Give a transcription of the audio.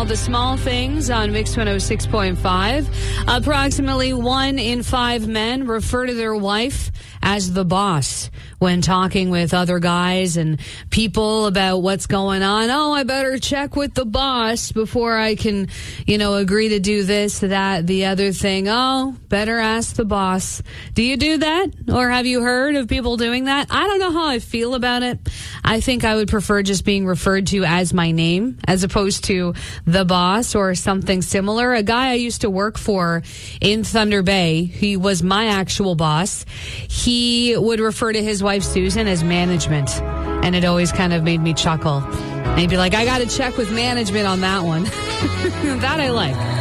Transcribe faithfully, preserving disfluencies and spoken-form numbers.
called The Small Things on Mix one oh six point five. Approximately one in five men refer to their wife as the boss when talking with other guys and people about what's going on. Oh, I better check with the boss before I can, you know, agree to do this, that, the other thing. Oh, better ask the boss. Do you do that? Or have you heard of people doing that? I don't know how I feel about it. I think I would prefer just being referred to as my name as opposed to the boss or something similar. A guy I used to work for in Thunder Bay, he was my actual boss. He would refer to his wife Susan as management, and it always kind of made me chuckle. And he'd be like, I got to check with management on that one. That I like.